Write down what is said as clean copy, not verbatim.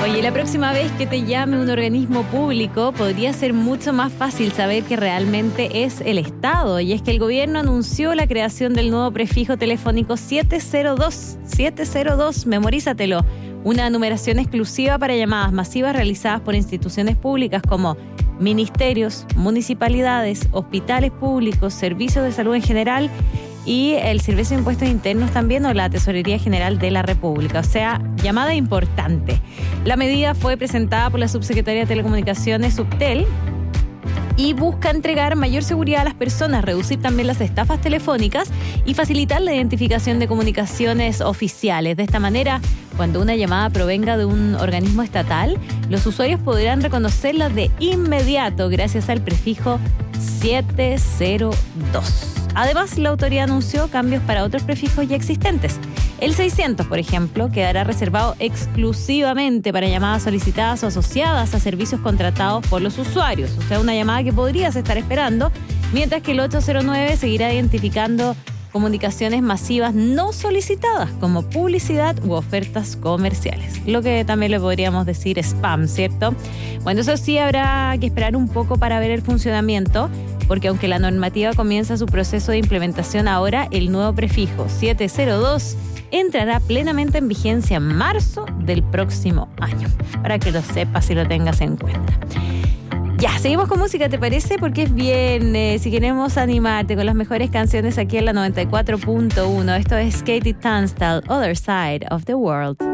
Oye, la próxima vez que te llame un organismo público podría ser mucho más fácil saber que realmente es el Estado. Y es que el gobierno anunció la creación del nuevo prefijo telefónico 702. 702, memorízatelo. Una numeración exclusiva para llamadas masivas realizadas por instituciones públicas como ministerios, municipalidades, hospitales públicos, servicios de salud en general y el Servicio de Impuestos Internos también, o la Tesorería General de la República. O sea, llamada importante. La medida fue presentada por la subsecretaria de Telecomunicaciones, Subtel, y busca entregar mayor seguridad a las personas, reducir también las estafas telefónicas y facilitar la identificación de comunicaciones oficiales. De esta manera, cuando una llamada provenga de un organismo estatal, los usuarios podrán reconocerla de inmediato gracias al prefijo 702. Además, la autoridad anunció cambios para otros prefijos ya existentes. El 600, por ejemplo, quedará reservado exclusivamente para llamadas solicitadas o asociadas a servicios contratados por los usuarios. O sea, una llamada que podrías estar esperando, mientras que el 809 seguirá identificando comunicaciones masivas no solicitadas como publicidad u ofertas comerciales. Lo que también le podríamos decir spam, ¿cierto? Bueno, eso sí, habrá que esperar un poco para ver el funcionamiento, porque aunque la normativa comienza su proceso de implementación ahora, el nuevo prefijo 702 entrará plenamente en vigencia en marzo del próximo año, para que lo sepas y lo tengas en cuenta. Ya, seguimos con música, ¿te parece? Porque es viernes y queremos animarte con las mejores canciones aquí en la 94.1. Esto es Katie Tunstall, Other Side of the World.